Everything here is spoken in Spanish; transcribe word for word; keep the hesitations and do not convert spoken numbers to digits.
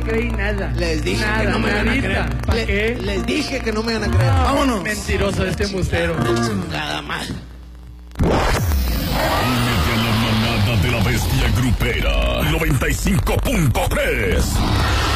creí nada. Les dije nada, que no me van a nadita. creer. ¿Para Le- qué? Les dije que no me van a creer. No, Vámonos. mentiroso este embustero. Chingada madre. Únete a la manada de la bestia grupera noventa y cinco punto tres.